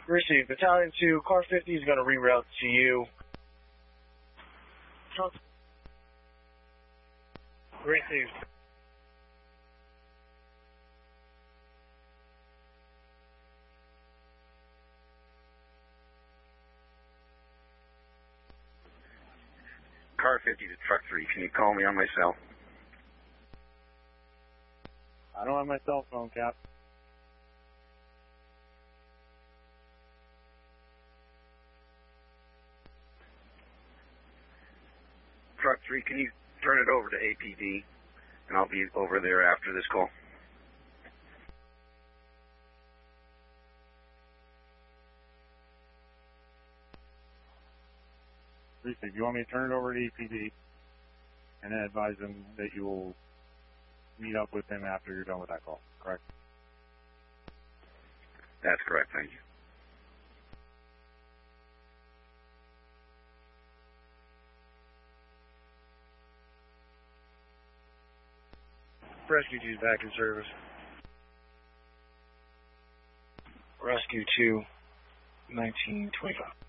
Received. Battalion 2, car 50 is going to reroute to you. Received. Car 50 to truck 3. Can you call me on my cell? I don't have my cell phone, Cap. Truck 3, can you turn it over to APD? And I'll be over there after this call. Received. You want me to turn it over to APD and then advise them that you will meet up with him after you're done with that call, correct? That's correct, thank you. Rescue 2 is back in service. Rescue 2, 1925.